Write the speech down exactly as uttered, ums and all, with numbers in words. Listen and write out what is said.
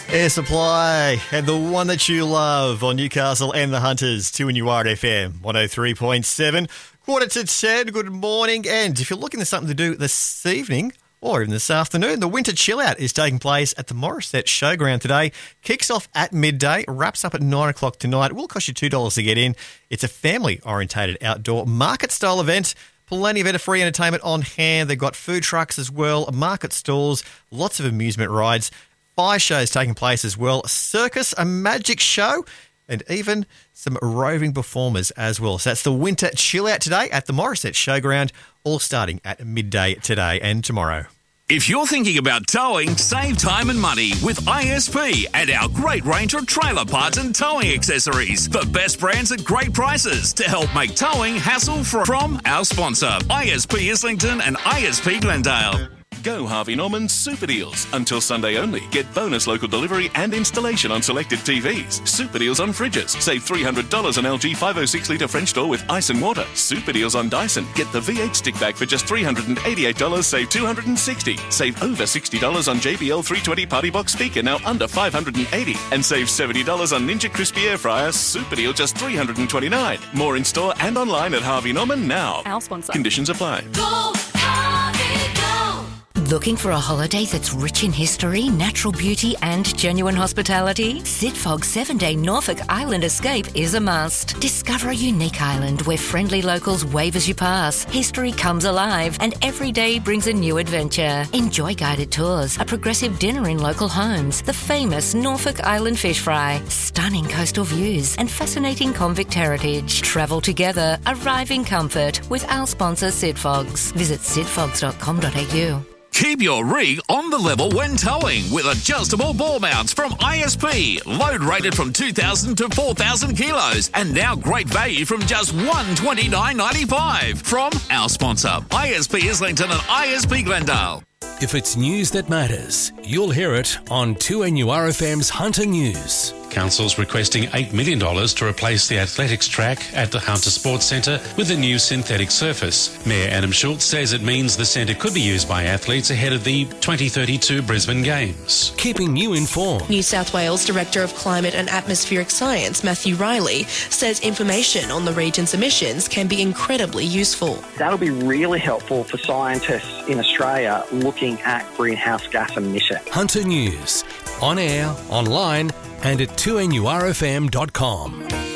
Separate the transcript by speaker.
Speaker 1: Air Supply and the one that you love on Newcastle and the Hunters, two in U R F M, one oh three point seven. Quarter to ten, good morning. And if you're looking for something to do this evening or even this afternoon, the Winter Chill Out is taking place at the Morisset Showground today. Kicks off at midday, wraps up at nine o'clock tonight. It will cost you two dollars to get in. It's a family-orientated outdoor market-style event. Plenty of it, free entertainment on hand. They've got food trucks as well, market stalls, lots of amusement rides. Fire shows taking place as well, a circus, a magic show, and even some roving performers as well. So that's the Winter Chill Out today at the Morisset Showground, all starting at midday today and tomorrow.
Speaker 2: If you're thinking about towing, save time and money with I S P and our great range of trailer parts and towing accessories. The best brands at great prices to help make towing hassle-free. From our sponsor, I S P Islington and I S P Glendale.
Speaker 3: Go Harvey Norman Super Deals. Until Sunday only. Get bonus local delivery and installation on selected T Vs. Super Deals on fridges. Save three hundred dollars on L G five oh six litre French door with ice and water. Super Deals on Dyson. Get the V eight stick bag for just three hundred eighty-eight dollars. Save two hundred sixty dollars. Save over sixty dollars on J B L three twenty Party Box speaker, now under five hundred eighty dollars. And save seventy dollars on Ninja Crispy Air Fryer. Super Deal just three hundred twenty-nine dollars. More in store and online at Harvey Norman now.
Speaker 4: Our sponsor.
Speaker 3: Conditions apply.
Speaker 4: Go, Harvey, go!
Speaker 5: Looking for a holiday that's rich in history, natural beauty and genuine hospitality? Sidfog's seven-day Norfolk Island escape is a must. Discover a unique island where friendly locals wave as you pass, history comes alive and every day brings a new adventure. Enjoy guided tours, a progressive dinner in local homes, the famous Norfolk Island fish fry, stunning coastal views and fascinating convict heritage. Travel together, arrive in comfort with our sponsor Sidfogs. Visit sidfogs dot com dot a u.
Speaker 2: Keep your rig on the level when towing with adjustable ball mounts from I S P. Load rated from two thousand to four thousand kilos. And now great value from just one hundred twenty-nine dollars ninety-five from our sponsor, I S P Islington and I S P Glendale.
Speaker 6: If it's news that matters, you'll hear it on two N U R F M's Hunter News.
Speaker 7: Council's requesting eight million dollars to replace the athletics track at the Hunter Sports Centre with a new synthetic surface. Mayor Adam Schultz says it means the centre could be used by athletes ahead of the twenty thirty-two Brisbane Games.
Speaker 6: Keeping you informed.
Speaker 8: New South Wales Director of Climate and Atmospheric Science, Matthew Riley, says information on the region's emissions can be incredibly useful.
Speaker 9: That'll be really helpful for scientists in Australia looking at greenhouse gas emissions.
Speaker 6: Hunter News, on air, online, and at two N U R F M dot com.